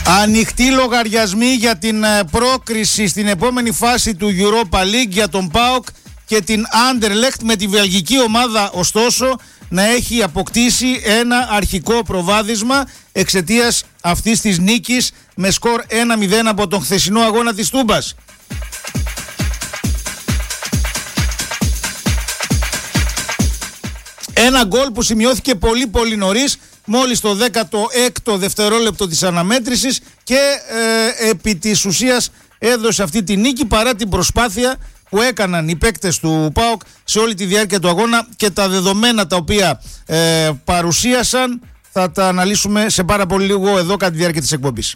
Ανοιχτοί λογαριασμοί για την πρόκριση στην επόμενη φάση του Europa League για τον ΠΑΟΚ και την Anderlecht, με τη βελγική ομάδα ωστόσο να έχει αποκτήσει ένα αρχικό προβάδισμα εξαιτίας αυτής της νίκης με σκορ 1-0 από τον χθεσινό αγώνα της Τούμπας. Ένα γκολ που σημειώθηκε πολύ νωρίς, μόλις το 16ο δευτερόλεπτο της αναμέτρησης, και επί της ουσίας έδωσε αυτή τη νίκη παρά την προσπάθεια που έκαναν οι παίκτες του ΠΑΟΚ σε όλη τη διάρκεια του αγώνα, και τα δεδομένα τα οποία παρουσίασαν θα τα αναλύσουμε σε πάρα πολύ λίγο εδώ κατά τη διάρκεια της εκπομπής.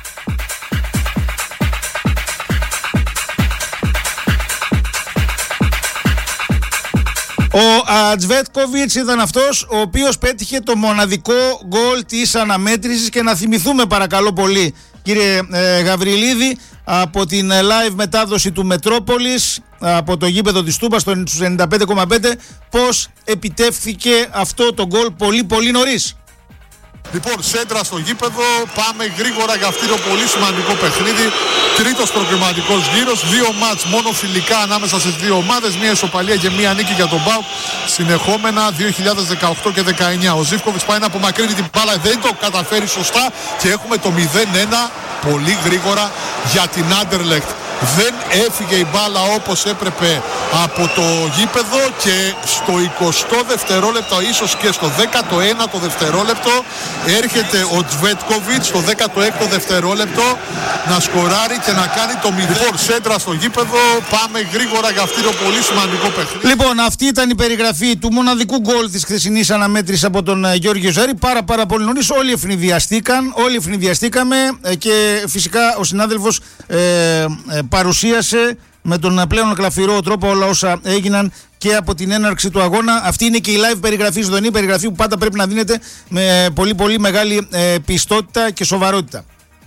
Ο Ατζβέτκοβιτς ήταν αυτός ο οποίος πέτυχε το μοναδικό γκολ της αναμέτρησης, και να θυμηθούμε παρακαλώ πολύ, κύριε Γαβριλίδη, από την live μετάδοση του Μετρόπολης από το γήπεδο της Τούμπας στους 95,5 πώς επιτεύχθηκε αυτό το γκολ πολύ νωρίς. Λοιπόν, σέντρα στο γήπεδο, πάμε γρήγορα για αυτό το πολύ σημαντικό παιχνίδι. Τρίτος προκριματικός γύρος, 2 μάτς μόνο φιλικά ανάμεσα στις δύο ομάδες, μία ισοπαλία και μία νίκη για τον ΠΑΟΚ συνεχόμενα 2018 και 19. Ο Ζίβκοβιτς πάει να απομακρύνει την μπάλα, δεν το καταφέρει σωστά και έχουμε το 0-1 πολύ γρήγορα για την Anderlecht. Δεν έφυγε η μπάλα όπως έπρεπε από το γήπεδο και στο 20ο δευτερόλεπτο, ίσως και στο 19ο δευτερόλεπτο, έρχεται ο Τζβέτκοβιτς στο 16ο δευτερόλεπτο να σκοράρει και να κάνει το 0. Λοιπόν, σέντρα στο γήπεδο, πάμε γρήγορα για αυτό το πολύ σημαντικό παιχνίδι. Λοιπόν, αυτή ήταν η περιγραφή του μοναδικού γκολ της χθεσινής αναμέτρησης από τον Γιώργο Ζάρη. Πάρα πολύ νωρίς, όλοι ευνηδιαστήκαμε και φυσικά ο συνάδελφος παρουσίασε με τον πλέον γλαφυρό τρόπο όλα όσα έγιναν και από την έναρξη του αγώνα. Αυτή είναι και η live περιγραφή, ζωντανή περιγραφή που πάντα πρέπει να δίνεται με πολύ μεγάλη πιστότητα και σοβαρότητα.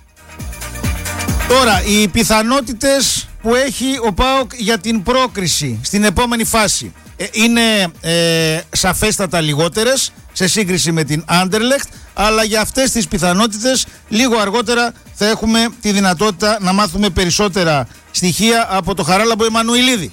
Τώρα, οι πιθανότητες που έχει ο ΠΑΟΚ για την πρόκριση στην επόμενη φάση είναι σαφέστατα λιγότερες σε σύγκριση με την Anderlecht, αλλά για αυτές τις πιθανότητες λίγο αργότερα θα έχουμε τη δυνατότητα να μάθουμε περισσότερα στοιχεία από το Χαράλαμπο Εμμανουηλίδη.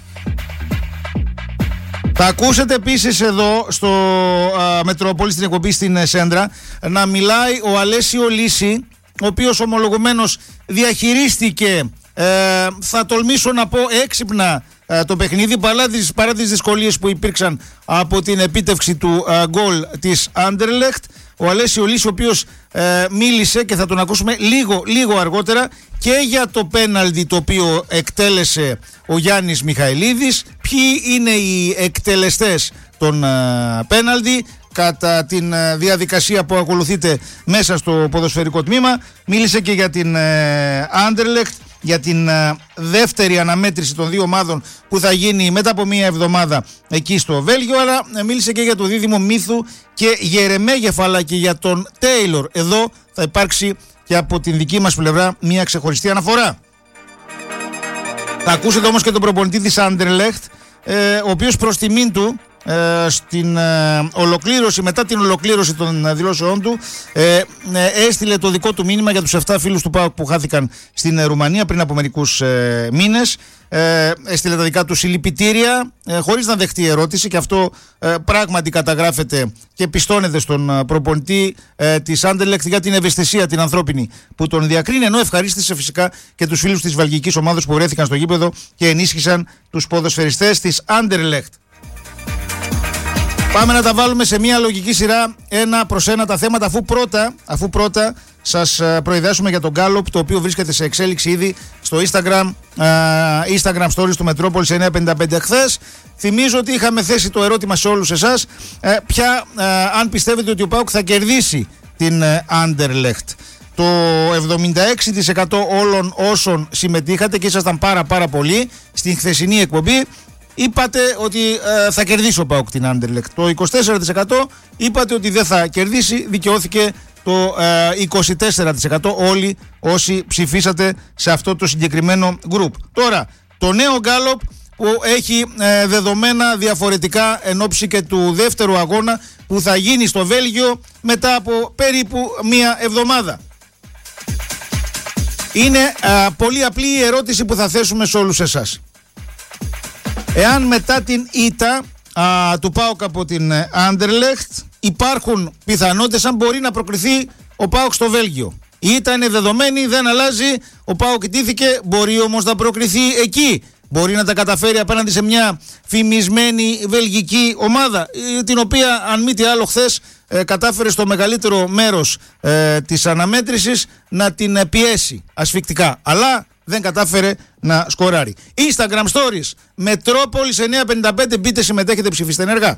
Θα ακούσετε επίσης εδώ στο Μετρόπολη, στην εκπομπή στην Σέντρα, να μιλάει ο Αλέσιο Λύση, ο οποίος ομολογουμένως διαχειρίστηκε, θα τολμήσω να πω έξυπνα, το παιχνίδι παρά τις δυσκολίες που υπήρξαν από την επίτευξη του γκολ της Anderlecht. Ο Αλέσιο Λύση, ο οποίος μίλησε και θα τον ακούσουμε λίγο αργότερα και για το πέναλτι το οποίο εκτέλεσε ο Γιάννης Μιχαηλίδης, ποιοι είναι οι εκτελεστές των πέναλτι κατά την διαδικασία που ακολουθείται μέσα στο ποδοσφαιρικό τμήμα. Μίλησε και για την Anderlecht, για την δεύτερη αναμέτρηση των δύο ομάδων που θα γίνει μετά από μία εβδομάδα εκεί στο Βέλγιο, αλλά μίλησε και για το δίδυμο Μίθου και Γερεμέγεφ, αλλά και για τον Τέιλορ. Εδώ θα υπάρξει και από την δική μας πλευρά μία ξεχωριστή αναφορά. Θα ακούσετε όμως και τον προπονητή της Anderlecht, ο οποίος προς τιμήν του στην ολοκλήρωση, μετά την ολοκλήρωση των δηλώσεών του, έστειλε το δικό του μήνυμα για τους 7 φίλους του ΠΑΟΚ που χάθηκαν στην Ρουμανία πριν από μερικούς μήνες. Έστειλε τα δικά του συλληπιτήρια χωρίς να δεχτεί ερώτηση, και αυτό πράγματι καταγράφεται και πιστώνεται στον προπονητή της Anderlecht για την ευαισθησία την ανθρώπινη που τον διακρίνει, ενώ ευχαρίστησε φυσικά και τους φίλους της βαλγικής ομάδας που βρέθηκαν στο γήπεδο και ενίσχυσαν τους ποδοσφαιριστές της Anderlecht. Πάμε να τα βάλουμε σε μια λογική σειρά, ένα προς ένα τα θέματα, αφού πρώτα σας προειδέσουμε για τον Gallup, το οποίο βρίσκεται σε εξέλιξη ήδη στο Instagram Stories του Μετρόπολης 955 χθες. Θυμίζω ότι είχαμε θέσει το ερώτημα σε όλους εσάς, αν πιστεύετε ότι ο ΠΑΟΚ θα κερδίσει την Anderlecht. Το 76% όλων όσων συμμετείχατε, και ήσασταν πάρα πολλοί στην χθεσινή εκπομπή, είπατε ότι θα κερδίσει ο ΠΑΟΚ την Anderlecht. Το 24% είπατε ότι δεν θα κερδίσει, δικαιώθηκε το 24% όλοι όσοι ψηφίσατε σε αυτό το συγκεκριμένο group. Τώρα, το νέο Gallup που έχει δεδομένα διαφορετικά εν ώψη και του δεύτερου αγώνα που θα γίνει στο Βέλγιο μετά από περίπου μία εβδομάδα. Είναι πολύ απλή η ερώτηση που θα θέσουμε σε όλους εσάς. Εάν μετά την ήττα του ΠΑΟΚ από την Άντερλεχτ υπάρχουν πιθανότητες αν μπορεί να προκριθεί ο ΠΑΟΚ στο Βέλγιο. Η ήττα είναι δεδομένη, δεν αλλάζει, ο ΠΑΟΚ ιτήθηκε, μπορεί όμως να προκριθεί εκεί. Μπορεί να τα καταφέρει απέναντι σε μια φημισμένη βελγική ομάδα, την οποία αν μη τι άλλο χθες κατάφερε στο μεγαλύτερο μέρος της αναμέτρησης να την πιέσει ασφικτικά, αλλά δεν κατάφερε να σκοράρει. Instagram Stories Μετρόπολης 955, μπείτε, συμμετέχετε, ψηφίστε ενεργά.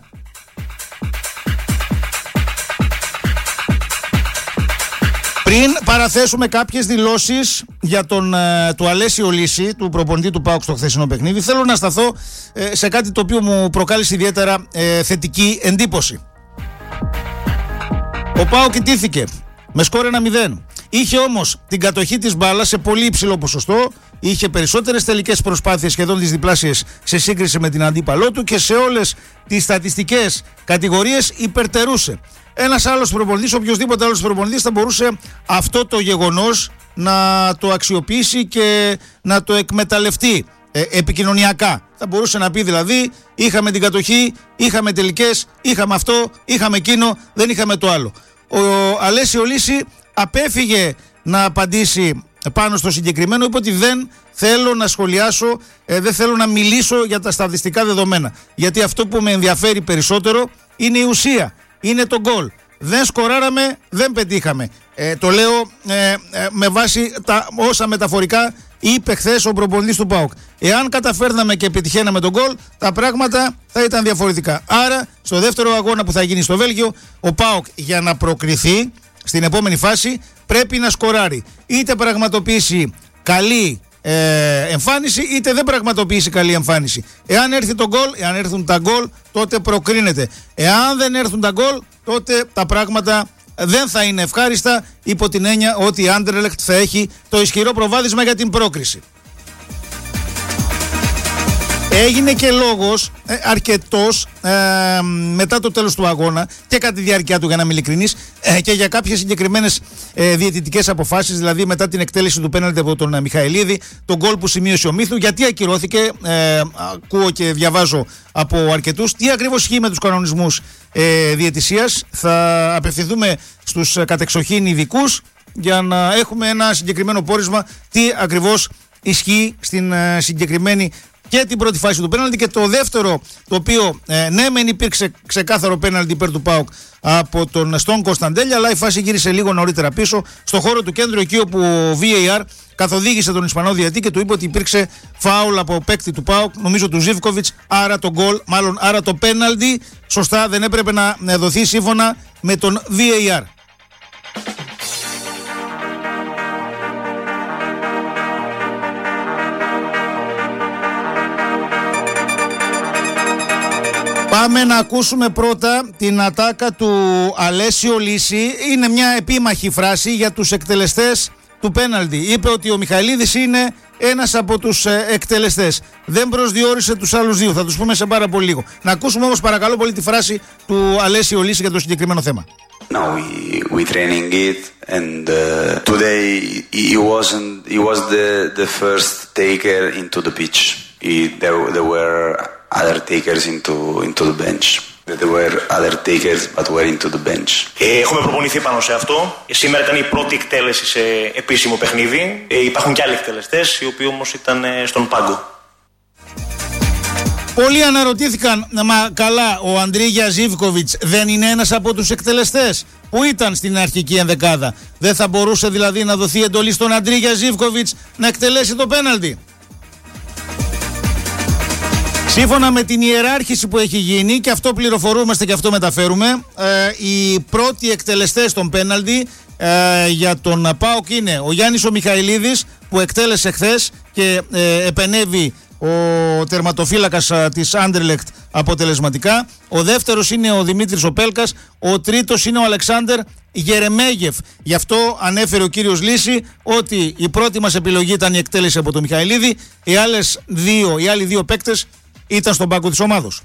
Πριν παραθέσουμε κάποιες δηλώσεις για του Αλέσιο Λύση, του προπονητή του ΠΑΟΚ στο χθεσινό παιχνίδι, θέλω να σταθώ σε κάτι το οποίο μου προκάλεσε ιδιαίτερα θετική εντύπωση. Ο ΠΑΟΚ ιτήθηκε με σκόρ 1-0. Είχε όμως την κατοχή της μπάλας σε πολύ υψηλό ποσοστό, είχε περισσότερες τελικές προσπάθειες, σχεδόν τις διπλάσιες σε σύγκριση με την αντίπαλό του, και σε όλες τις στατιστικές κατηγορίες υπερτερούσε. Ένας άλλος προπονητής, οποιοδήποτε άλλος προπονητής, θα μπορούσε αυτό το γεγονός να το αξιοποιήσει και να το εκμεταλλευτεί επικοινωνιακά. Θα μπορούσε να πει δηλαδή: είχαμε την κατοχή, είχαμε τελικές, είχαμε αυτό, είχαμε εκείνο, δεν είχαμε το άλλο. Ο Αλέσιο Λύση απέφυγε να απαντήσει πάνω στο συγκεκριμένο, είπε ότι δεν θέλω να σχολιάσω, δεν θέλω να μιλήσω για τα στατιστικά δεδομένα, γιατί αυτό που με ενδιαφέρει περισσότερο είναι η ουσία, είναι το γκολ. Δεν σκοράραμε, δεν πετύχαμε. Το λέω με βάση όσα μεταφορικά είπε χθες ο προπονητής του ΠΑΟΚ. Εάν καταφέρναμε και πετυχαίναμε τον γκολ, τα πράγματα θα ήταν διαφορετικά. Άρα, στο δεύτερο αγώνα που θα γίνει στο Βέλγιο, ο ΠΑΟΚ για να προκριθεί στην επόμενη φάση πρέπει να σκοράρει. Είτε πραγματοποιήσει καλή εμφάνιση, είτε δεν πραγματοποιήσει καλή εμφάνιση. Εάν έρθει το γκολ, εάν έρθουν τα γκολ, τότε προκρίνεται. Εάν δεν έρθουν τα γκολ, τότε τα πράγματα δεν θα είναι ευχάριστα, υπό την έννοια ότι η Άντερλεχτ θα έχει το ισχυρό προβάδισμα για την πρόκριση. Έγινε και λόγος αρκετός μετά το τέλος του αγώνα και κατά τη διάρκεια του, για να είμαι ειλικρινής, και για κάποιες συγκεκριμένες διαιτητικές αποφάσεις, δηλαδή μετά την εκτέλεση του πέναλτι από τον Μιχαηλίδη, τον γκολ που σημείωσε ο Μύθου, γιατί ακυρώθηκε, ακούω και διαβάζω από αρκετούς, τι ακριβώς ισχύει με τους κανονισμούς διαιτησίας. Θα απευθυνθούμε στους κατεξοχήν ειδικούς για να έχουμε ένα συγκεκριμένο πόρισμα τι ακριβώς ισχύει στην συγκεκριμένη και την πρώτη φάση του πέναλτι, και το δεύτερο, το οποίο ναι μεν υπήρξε ξεκάθαρο πέναλτι υπέρ του ΠΑΟΚ από τον Στον Κωνσταντέλια, αλλά η φάση γύρισε λίγο νωρίτερα πίσω στο χώρο του κέντρου, εκεί όπου ο VAR καθοδήγησε τον Ισπανό διαιτητή και του είπε ότι υπήρξε φάουλ από παίκτη του ΠΑΟΚ, νομίζω του Ζίβκοβιτς, άρα το γκολ, μάλλον άρα το πέναλτι σωστά δεν έπρεπε να δοθεί σύμφωνα με τον VAR. Πάμε να ακούσουμε πρώτα την ατάκα του Αλέσιο Λύση. Είναι μια επίμαχη φράση για τους εκτελεστές του πέναλτι. Είπε ότι ο Μιχαηλίδης είναι ένας από τους εκτελεστές. Δεν προσδιορίσε τους άλλους δύο. Θα τους πούμε σε πάρα πολύ λίγο. Να ακούσουμε όμως παρακαλώ πολύ τη φράση του Αλέσιο Λύση για το συγκεκριμένο θέμα. Now we training it, and today he was the first taker into the pitch. There were other takers into the bench. There were other takers but were into the bench. Έχουμε προπονηθεί πάνω σε αυτό. Σήμερα ήταν η πρώτη εκτέλεση σε επίσημο παιχνίδι. Υπάρχουν και άλλοι εκτελεστές, οι οποίοι όμως ήταν στον πάγκο. Πολλοί αναρωτήθηκαν, μα καλά, ο Αντρίγια Ζίβκοβιτς δεν είναι ένας από τους εκτελεστές που ήταν στην αρχική ενδεκάδα? Δεν θα μπορούσε δηλαδή να δοθεί εντολή στον Αντρίγια Ζίβκοβιτς να εκτελέσει το πέναλτι? Σύμφωνα με την ιεράρχηση που έχει γίνει, και αυτό πληροφορούμαστε και αυτό μεταφέρουμε, οι πρώτοι εκτελεστές των πέναλτι για τον ΠΑΟΚ είναι ο Γιάννης ο Μιχαηλίδης, που εκτέλεσε χθες και επενέβη ο τερματοφύλακας της Άντερλεχτ αποτελεσματικά. Ο δεύτερος είναι ο Δημήτρης ο Πέλκας. Ο τρίτος είναι ο Αλεξάνδερ Γερεμέγεφ. Γι' αυτό ανέφερε ο κύριος Λύση ότι η πρώτη μας επιλογή ήταν η εκτέλεση από τον Μιχαηλίδη. Οι άλλοι δύο παίκτες ήταν στον πάγκο της ομάδος.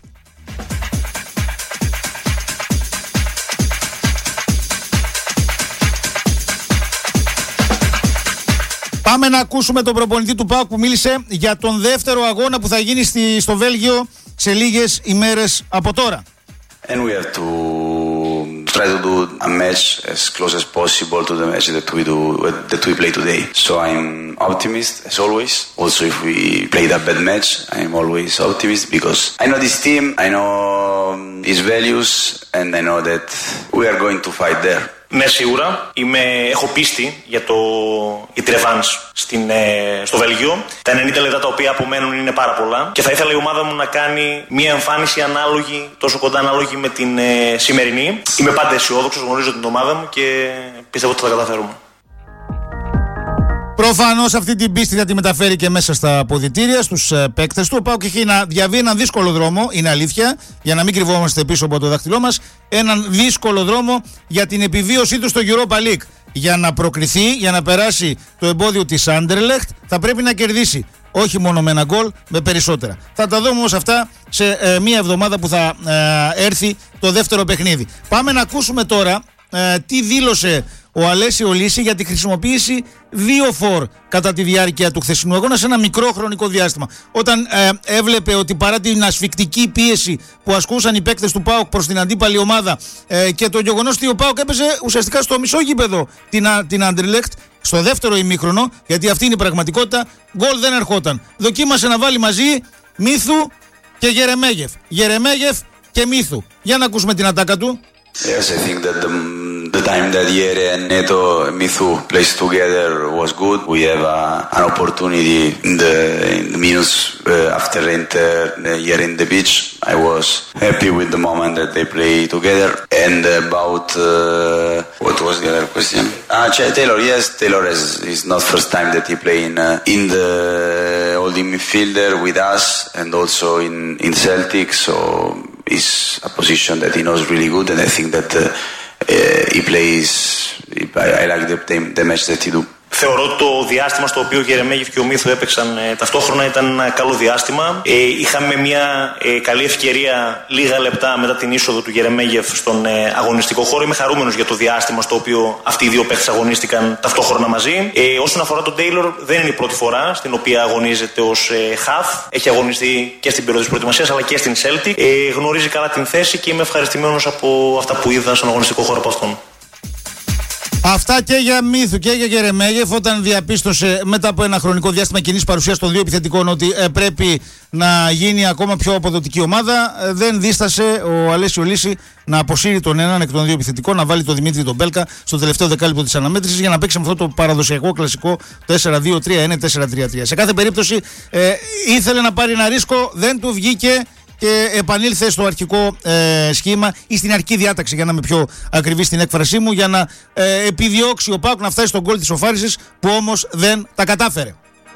Πάμε να ακούσουμε τον προπονητή του ΠΑΟΚ που μίλησε για τον δεύτερο αγώνα που θα γίνει στο Βέλγιο σε λίγες ημέρες από τώρα. And we have to try to do a match as close as possible to the match that we play today. So I'm optimist as always. Also, if we played a bad match, I'm always optimist because I know this team, I know his values, and I know that we are going to fight there. Ναι, σίγουρα. Έχω πίστη για τη ρεβάνς στο Βέλγιο. Τα 90 λεπτά τα οποία απομένουν είναι πάρα πολλά και θα ήθελα η ομάδα μου να κάνει μια εμφάνιση ανάλογη, τόσο κοντά ανάλογη με την σημερινή. Είμαι πάντα αισιόδοξος, γνωρίζω την ομάδα μου και πιστεύω ότι θα τα καταφέρουμε. Προφανώς αυτή την πίστη θα τη μεταφέρει και μέσα στα αποδυτήρια, στους παίκτες του. Ο ΠΑΟΚ έχει να διαβεί έναν δύσκολο δρόμο, είναι αλήθεια, για να μην κρυβόμαστε πίσω από το δάχτυλό μας. Έναν δύσκολο δρόμο για την επιβίωσή του στο Europa League. Για να προκριθεί, για να περάσει το εμπόδιο της Anderlecht, θα πρέπει να κερδίσει. Όχι μόνο με ένα γκολ, με περισσότερα. Θα τα δούμε όμως αυτά σε μία εβδομάδα που θα έρθει το δεύτερο παιχνίδι. Πάμε να ακούσουμε τώρα τι δήλωσε ο Αλέσιο Λύση για τη χρησιμοποίηση 2 φορ κατά τη διάρκεια του χθεσινού αγώνα σε ένα μικρό χρονικό διάστημα. Όταν έβλεπε ότι παρά την ασφικτική πίεση που ασκούσαν οι παίκτες του ΠΑΟΚ προς την αντίπαλη ομάδα και το γεγονός ότι ο ΠΑΟΚ έπαιζε ουσιαστικά στο μισό γήπεδο την Anderlecht, στο δεύτερο ημίχρονο, γιατί αυτή είναι η πραγματικότητα, γκολ δεν ερχόταν. Δοκίμασε να βάλει μαζί Μίθου και Γερεμέγεφ. Γερεμέγεφ και Μίθου. Για να ακούσουμε την ατάκα του. Yes, I think that the time that Yere and Neto and Mithu plays together was good. We have an opportunity in the minutes after enter Yere in the pitch. I was happy with the moment that they play together. And about what was the other question? Taylor, yes, Taylor is not first time that he play in the holding midfielder with us and also in Celtic. So it's a position that he knows really good, and I think that he plays. I like the match that he do. Θεωρώ ότι το διάστημα στο οποίο ο Γερεμέγεφ και ο Μίθου έπαιξαν ταυτόχρονα ήταν ένα καλό διάστημα. Είχαμε μια καλή ευκαιρία λίγα λεπτά μετά την είσοδο του Γερεμέγεφ στον αγωνιστικό χώρο. Είμαι χαρούμενος για το διάστημα στο οποίο αυτοί οι δύο παίκτες αγωνίστηκαν ταυτόχρονα μαζί. Όσον αφορά τον Τέιλορ, δεν είναι η πρώτη φορά στην οποία αγωνίζεται ως half. Έχει αγωνιστεί και στην περίοδο της προετοιμασίας αλλά και στην Celtic. Γνωρίζει καλά την θέση και είμαι ευχαριστημένος από αυτά που είδα στον αγωνιστικό χώρο από αυτόν. Αυτά και για Μίθου και για Γερεμέγεφ, όταν διαπίστωσε μετά από ένα χρονικό διάστημα κοινής παρουσίας των δύο επιθετικών ότι πρέπει να γίνει ακόμα πιο αποδοτική ομάδα, δεν δίστασε ο Αλέσιο Λύση να αποσύρει τον έναν εκ των δύο επιθετικών, να βάλει τον Δημήτρη τον Μπέλκα στο τελευταίο δεκάλεπτο της αναμέτρησης για να παίξει με αυτό το παραδοσιακό κλασικό 4-2-3-1-4-3-3. Σε κάθε περίπτωση ήθελε να πάρει ένα ρίσκο, δεν του βγήκε και επανήλθε στο αρχικό σχήμα ή στην αρχική διάταξη, για να είμαι πιο ακριβή στην έκφρασή μου, για να επιδιώξει ο ΠΑΟΚ να φτάσει στον γκολ της οφάρισης, που όμως δεν τα κατάφερε.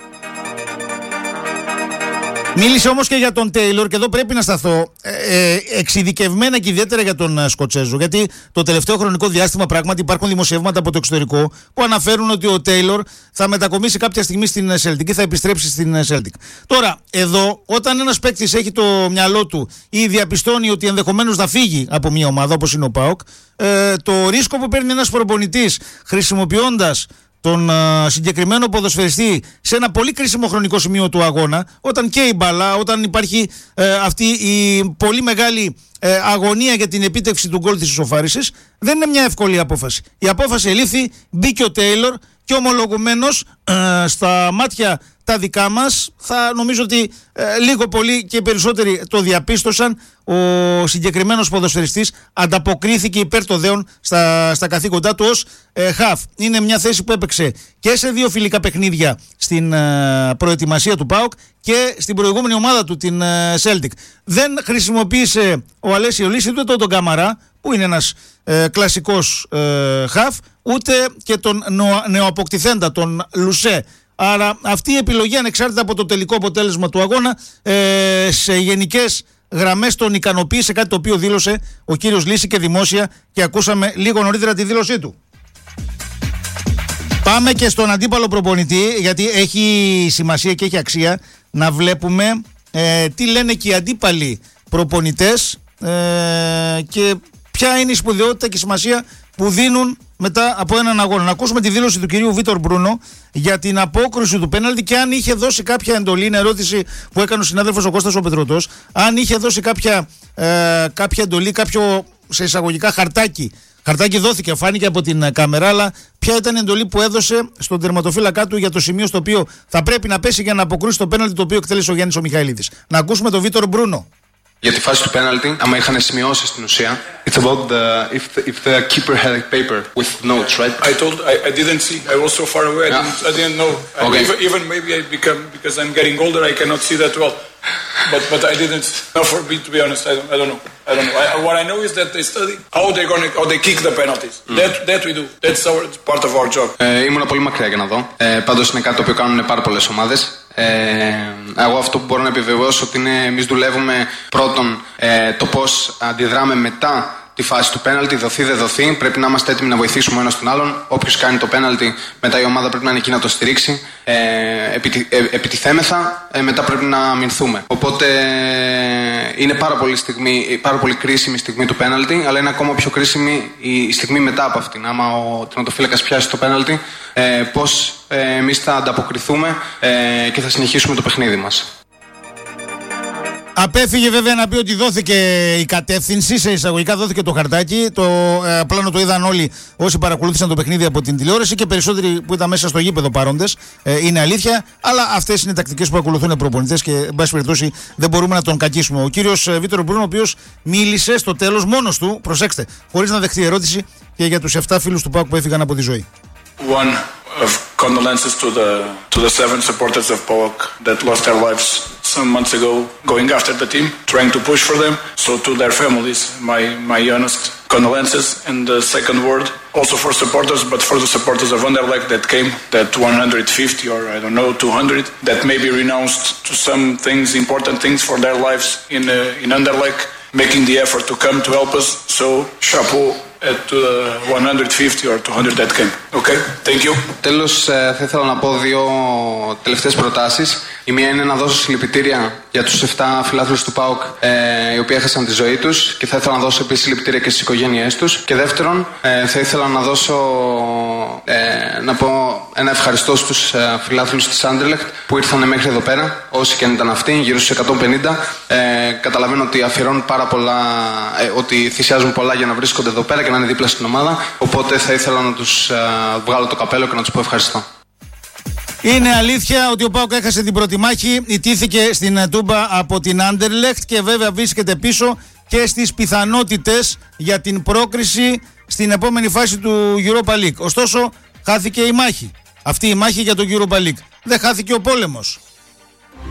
Μίλησε όμως και για τον Τέιλορ και εδώ πρέπει να σταθώ εξειδικευμένα και ιδιαίτερα για τον Σκοτσέζο, γιατί το τελευταίο χρονικό διάστημα πράγματι υπάρχουν δημοσιεύματα από το εξωτερικό που αναφέρουν ότι ο Τέιλορ θα μετακομίσει κάποια στιγμή στην Celtic ή θα επιστρέψει στην Celtic. Τώρα, εδώ, όταν ένας παίκτης έχει το μυαλό του ή διαπιστώνει ότι ενδεχομένως θα φύγει από μια ομάδα όπως είναι ο ΠΑΟΚ, το ρίσκο που παίρνει ένας προπονητής χρησιμοποιώντας τον συγκεκριμένο ποδοσφαιριστή σε ένα πολύ κρίσιμο χρονικό σημείο του αγώνα, όταν και η μπαλά, όταν υπάρχει αυτή η πολύ μεγάλη αγωνία για την επίτευξη του γκολ της ισοφάρισης, δεν είναι μια εύκολη απόφαση. Η απόφαση ελήφθη, μπήκε ο Τέιλορ και ομολογουμένως στα μάτια τα δικά μας, θα νομίζω ότι λίγο πολύ και οι περισσότεροι το διαπίστωσαν, ο συγκεκριμένος ποδοσφαιριστής ανταποκρίθηκε υπέρ το δέον στα καθήκοντά του ως χαφ. Είναι μια θέση που έπαιξε και σε δύο φιλικά παιχνίδια στην προετοιμασία του ΠΑΟΚ και στην προηγούμενη ομάδα του, την Celtic. Δεν χρησιμοποίησε ο Αλέσιο Λύση ούτε τον Καμαρά, που είναι ένας κλασικός χαφ, ούτε και τον νεοαποκτηθέντα, τον Λουσέ. Άρα αυτή η επιλογή, ανεξάρτητα από το τελικό αποτέλεσμα του αγώνα, σε γενικές γραμμές τον ικανοποίησε, κάτι το οποίο δήλωσε ο κύριος Λύση και δημόσια, και ακούσαμε λίγο νωρίτερα τη δήλωσή του. Πάμε και στον αντίπαλο προπονητή, γιατί έχει σημασία και έχει αξία να βλέπουμε τι λένε και οι αντίπαλοι προπονητές και ποια είναι η σπουδαιότητα και η σημασία που δίνουν μετά από έναν αγώνα. Να ακούσουμε τη δήλωση του κυρίου Βίτορ Μπρούνο για την απόκριση του πέναλτι και αν είχε δώσει κάποια εντολή. Είναι ερώτηση που έκανε ο συνάδελφος ο Κώστας ο Πετρωτός. Αν είχε δώσει κάποια εντολή, κάποιο σε εισαγωγικά χαρτάκι. Χαρτάκι δόθηκε, φάνηκε από την κάμερα, αλλά ποια ήταν η εντολή που έδωσε στον τερματοφύλακά του για το σημείο στο οποίο θα πρέπει να πέσει για να αποκρούσει το πέναλτι το οποίο εκτέλεσε ο Γιάννης ο Μιχαηλίδης. Να ακούσουμε τον Βίτορ Μπρούνο. Για τη φάση του πέναλτι, άμα είχαν σημειώσει στην ουσία. It's about if the keeper had a paper with notes, right? I didn't see. I was so far away. I didn't know. Okay. Even maybe because I'm getting older, I cannot see that well. But I didn't. Not for me, to be honest. I don't know. What I know is that they study how they kick the penalties. That we do. That's part of our job. Ήμουν πολύ μακριά για να δω. Πάντως είναι κάτι το οποίο κάνουν πάρα πολλές ομάδες. Εγώ αυτό που μπορώ να επιβεβαιώσω ότι είναι εμείς δουλεύουμε πρώτον το πώς αντιδράμε μετά τη φάση του πέναλτι, δοθεί δεν δοθεί. Πρέπει να είμαστε έτοιμοι να βοηθήσουμε ο ένας τον άλλον. Όποιος κάνει το πέναλτι, μετά η ομάδα πρέπει να είναι εκεί να το στηρίξει. Επιτιθέμεθα, μετά πρέπει να αμυνθούμε. Οπότε είναι πάρα πολύ κρίσιμη η στιγμή του πέναλτι, αλλά είναι ακόμα πιο κρίσιμη η στιγμή μετά από αυτήν. Άμα ο τερματοφύλακας πιάσει το πέναλτι, πώς εμείς θα ανταποκριθούμε και θα συνεχίσουμε το παιχνίδι μας. Απέφυγε βέβαια να πει ότι δόθηκε η κατεύθυνση, σε εισαγωγικά δόθηκε το χαρτάκι. Το πλάνο το είδαν όλοι όσοι παρακολούθησαν το παιχνίδι από την τηλεόραση και περισσότεροι που ήταν μέσα στο γήπεδο παρόντες. Είναι αλήθεια, αλλά αυτές είναι οι τακτικές που ακολουθούν οι προπονητές και, εν πάση περιπτώσει, δεν μπορούμε να τον κακίσουμε. Ο κύριος Βίτορ Μπρούνο, ο οποίος μίλησε στο τέλος μόνος του, προσέξτε, χωρίς να δεχτεί ερώτηση και για τους 7 φίλους του ΠΑΟΚ που έφυγαν από τη ζωή. One of condolences to the 7 supporters of PAOK that lost their lives some months ago going after the team, trying to push for them. So to their families, my honest condolences. And the second word, also for supporters, but for the supporters of Anderlecht that came, that 150 or I don't know 200, that maybe renounced to some things, important things for their lives in Anderlecht, making the effort to come to help us. So chapeau to the 150 or 200 that came. Okay, thank you. Τέλος, θα ήθελα να πω 2 τελευταίες προτάσεις. Η μία είναι να δώσω συλληπιτήρια για τους 7 φιλάθλους του ΠΑΟΚ οι οποίοι έχασαν τη ζωή τους και θα ήθελα να δώσω επίσης συλληπιτήρια και στις οικογένειές τους. Και δεύτερον, θα ήθελα να πω ένα ευχαριστώ στους φιλάθλους της Anderlecht που ήρθαν μέχρι εδώ πέρα, όσοι και αν ήταν αυτοί, γύρω στους 150. Καταλαβαίνω ότι αφιερώνουν πάρα πολλά, ότι θυσιάζουν πολλά για να βρίσκονται εδώ πέρα και να είναι δίπλα στην ομάδα. Οπότε θα ήθελα να τους βγάλω το καπέλο και να τους πω ευχαριστώ. Είναι αλήθεια ότι ο ΠΑΟΚ έχασε την πρώτη μάχη, ιτήθηκε στην Τούμπα από την Anderlecht και βέβαια βρίσκεται πίσω και στις πιθανότητες για την πρόκριση στην επόμενη φάση του Europa League. Ωστόσο, χάθηκε η μάχη. Αυτή η μάχη για το Europa League. Δεν χάθηκε ο πόλεμος.